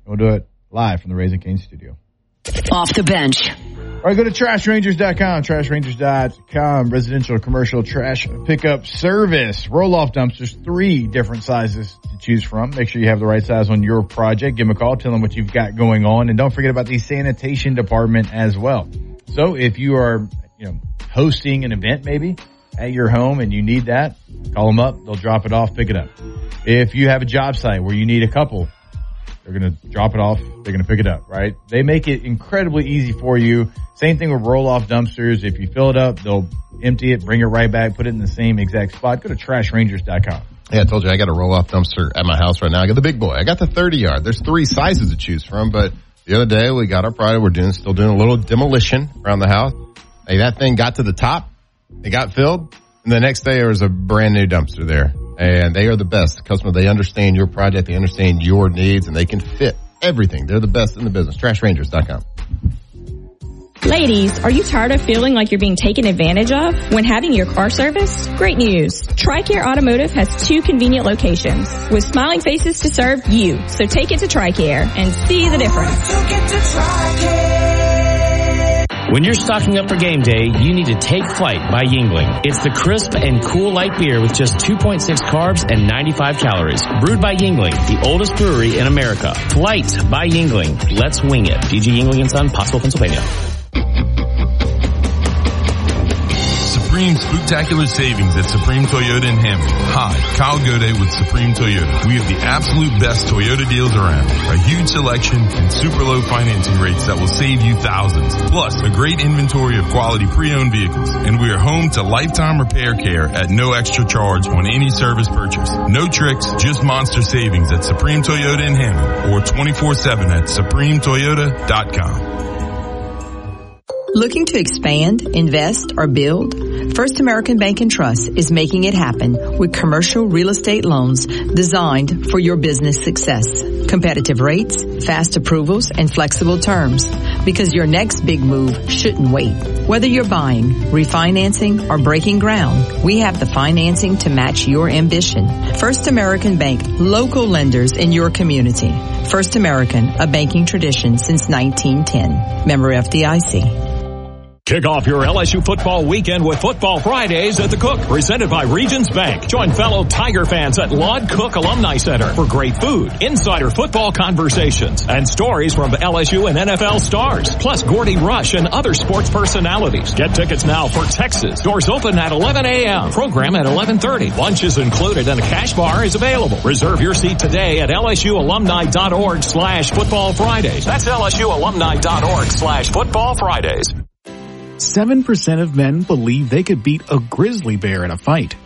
We'll do it live from the Raising Cane's studio. Off the bench. All right, go to trashrangers.com, trashrangers.com, residential commercial trash pickup service. Roll-off dumpsters, 3 different sizes to choose from. Make sure you have the right size on your project. Give them a call, tell them what you've got going on, and don't forget about the sanitation department as well. So if you are, hosting an event maybe at your home and you need that, call them up. They'll drop it off, pick it up. If you have a job site where you need a couple, they're going to drop it off. They're going to pick it up, right? They make it incredibly easy for you. Same thing with roll-off dumpsters. If you fill it up, they'll empty it, bring it right back, put it in the same exact spot. Go to trashrangers.com. Yeah, I told you I got a roll-off dumpster at my house right now. I got the big boy. I got the 30-yard. There's 3 sizes to choose from, but the other day we got our project. We're still doing a little demolition around the house. Hey, that thing got to the top. It got filled. And the next day there was a brand new dumpster there. And they are the best. Customer, they understand your project. They understand your needs, and they can fit everything. They're the best in the business. Trashrangers.com. Ladies, are you tired of feeling like you're being taken advantage of when having your car serviced? Great news. TRICARE Automotive has 2 convenient locations with smiling faces to serve you. So take it to TRICARE and see the difference. When you're stocking up for game day, you need to Take Flight by Yuengling. It's the crisp and cool light beer with just 2.6 carbs and 95 calories. Brewed by Yuengling, the oldest brewery in America. Flight by Yuengling. Let's wing it. DG Yuengling & Son, Pottsville, Pennsylvania. Supreme Spooktacular Savings at Supreme Toyota in Hammond. Hi, Kyle Goday with Supreme Toyota. We have the absolute best Toyota deals around. A huge selection and super low financing rates that will save you thousands. Plus, a great inventory of quality pre-owned vehicles. And we are home to lifetime repair care at no extra charge on any service purchase. No tricks, just monster savings at Supreme Toyota in Hammond or 24/7 at supremetoyota.com. Looking to expand, invest, or build? First American Bank and Trust is making it happen with commercial real estate loans designed for your business success. Competitive rates, fast approvals, and flexible terms. Because your next big move shouldn't wait. Whether you're buying, refinancing, or breaking ground, we have the financing to match your ambition. First American Bank, local lenders in your community. First American, a banking tradition since 1910. Member FDIC. Kick off your LSU football weekend with Football Fridays at the Cook, presented by Regions Bank. Join fellow Tiger fans at Lod Cook Alumni Center for great food, insider football conversations, and stories from LSU and NFL stars, plus Gordy Rush and other sports personalities. Get tickets now for Texas. Doors open at 11 a.m. Program at 11:30. Lunch is included and a cash bar is available. Reserve your seat today at lsualumni.org/Football Fridays. That's lsualumni.org/Football Fridays. 7% of men believe they could beat a grizzly bear in a fight.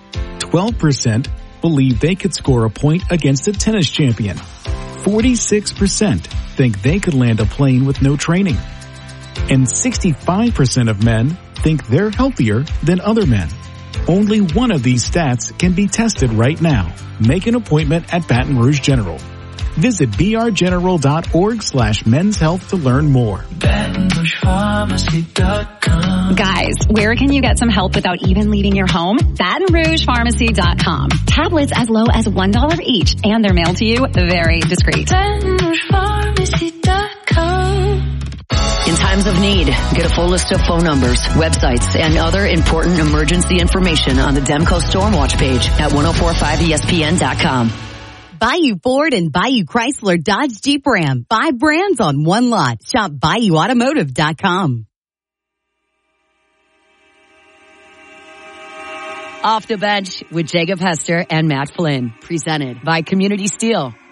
12% believe they could score a point against a tennis champion. 46% think they could land a plane with no training. And 65% of men think they're healthier than other men. Only one of these stats can be tested right now. Make an appointment at Baton Rouge General. Visit brgeneral.org/men's health to learn more. BatonRougePharmacy.com. Guys, where can you get some help without even leaving your home? BatonRougePharmacy.com. Tablets as low as $1 each, and they're mailed to you very discreet. BatonRougePharmacy.com. In times of need, get a full list of phone numbers, websites, and other important emergency information on the Demco Stormwatch page at 1045ESPN.com. Bayou Ford and Bayou Chrysler Dodge Jeep Ram. 5 brands on one lot. Shop BayouAutomotive.com. Off the Bench with Jacob Hester and Matt Flynn. Presented by Community Steel.